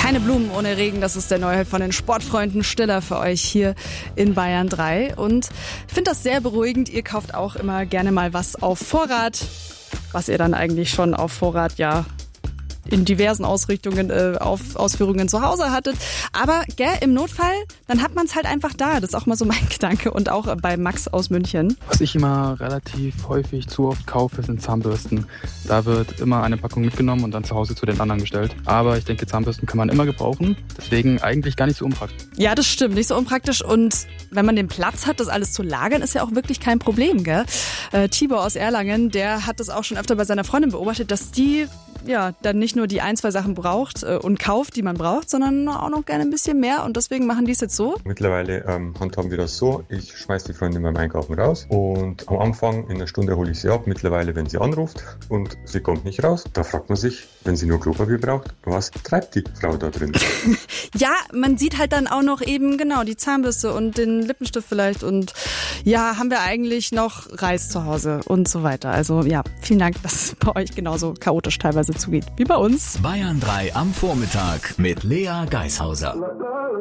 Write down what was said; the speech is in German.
Keine Blumen ohne Regen, das ist der neue Hit von den Sportfreunden Stiller für euch hier in Bayern 3. Und ich finde das sehr beruhigend. Ihr kauft auch immer gerne mal was auf Vorrat, was ihr dann eigentlich schon auf Vorrat in diversen Ausführungen zu Hause hattet. Aber im Notfall, dann hat man es halt einfach da. Das ist auch mal so mein Gedanke. Und auch bei Max aus München. Was ich immer relativ häufig zu oft kaufe, sind Zahnbürsten. Da wird immer eine Packung mitgenommen und dann zu Hause zu den anderen gestellt. Aber ich denke, Zahnbürsten kann man immer gebrauchen. Deswegen eigentlich gar nicht so unpraktisch. Ja, das stimmt. Nicht so unpraktisch. Und wenn man den Platz hat, das alles zu lagern, ist ja auch wirklich kein Problem, gell? Tibor aus Erlangen, der hat das auch schon öfter bei seiner Freundin beobachtet, dass die dann nicht nur die 1, 2 Sachen braucht und kauft, die man braucht, sondern auch noch gerne ein bisschen mehr. Und deswegen machen die es jetzt so. Mittlerweile handhaben wir das so, ich schmeiß die Freundin beim Einkaufen raus und am Anfang in einer Stunde hole ich sie ab. Mittlerweile, wenn sie anruft und sie kommt nicht raus, da fragt man sich, wenn sie nur Klopapier braucht, was treibt die Frau da drin? Ja, man sieht halt dann auch noch eben genau die Zahnbürste und den Lippenstift vielleicht und haben wir eigentlich noch Reis zu Hause und so weiter. Also vielen Dank, dass es bei euch genauso chaotisch teilweise zugeht wie bei uns. Bayern 3 am Vormittag mit Lea Geishauser.